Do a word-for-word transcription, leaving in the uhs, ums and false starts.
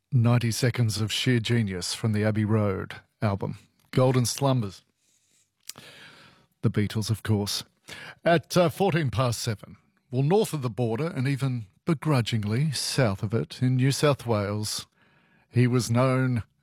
ninety seconds of sheer genius from the Abbey Road album. Golden Slumbers. The Beatles, of course. At uh, fourteen past seven. Well, north of the border and even begrudgingly south of it in New South Wales, he was known